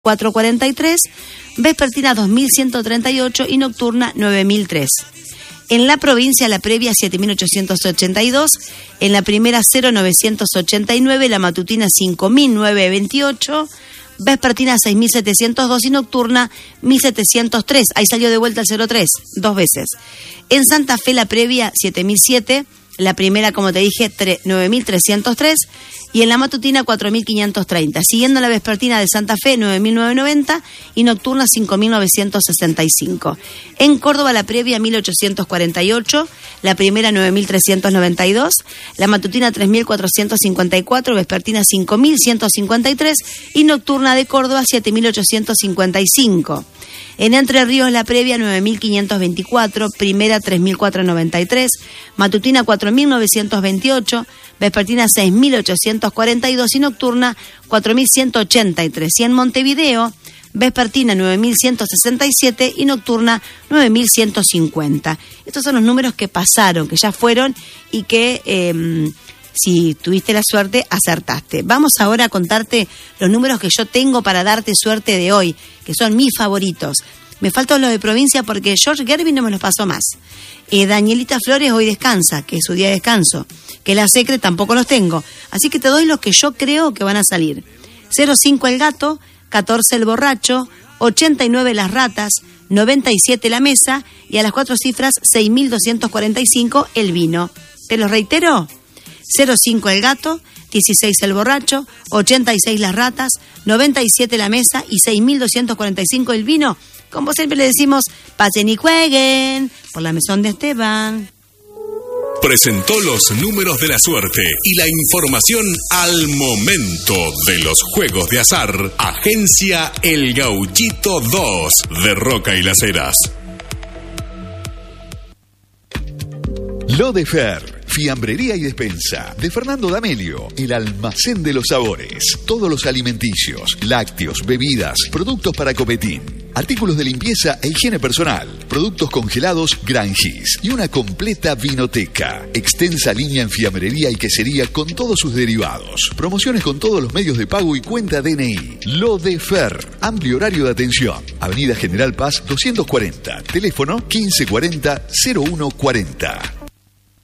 443, vespertina 2138 y nocturna 9003. En la provincia la previa 7882, en la primera 0989, la matutina 5928, vespertina 6702 y nocturna 1703. Ahí salió de vuelta el 03, dos veces. En Santa Fe la previa 7007, la primera, como te dije, 9303 y en la matutina 4530. Siguiendo la vespertina de Santa Fe 9990 y nocturna 5965. En Córdoba la previa 1848, la primera 9392, la matutina 3454, vespertina 5153 y nocturna de Córdoba 7855. En Entre Ríos la previa 9524, primera 3493, matutina 4928, vespertina 6842 y nocturna 4183. Y en Montevideo, vespertina 9167 y nocturna 9150. Estos son los números que pasaron, que ya fueron y que si tuviste la suerte, acertaste. Vamos ahora a contarte los números que yo tengo para darte suerte de hoy, que son mis favoritos. Me faltan los de provincia porque George Gervin no me los pasó más. Danielita Flores hoy descansa, que es su día de descanso. Que la Secre tampoco los tengo. Así que te doy los que yo creo que van a salir. 05 el gato, 14 el borracho, 89 las ratas, 97 la mesa y a las 4 cifras 6245 el vino. ¿Te los reitero? 05 el gato, 16 el borracho, 86 las ratas, 97 la mesa y 6245 el vino. Como siempre le decimos, pasen y jueguen por la mesón de Esteban. Presentó los números de la suerte y la información al momento de los juegos de azar. Agencia El Gauchito 2 de Roca y Las Heras. Lodefer, fiambrería y despensa de Fernando D'Amelio, el almacén de los sabores. Todos los alimenticios, lácteos, bebidas, productos para copetín, artículos de limpieza e higiene personal, productos congelados Grangis y una completa vinoteca. Extensa línea en fiambrería y quesería con todos sus derivados. Promociones con todos los medios de pago y cuenta DNI. Lodefer, amplio horario de atención. Avenida General Paz 240, teléfono 1540-0140.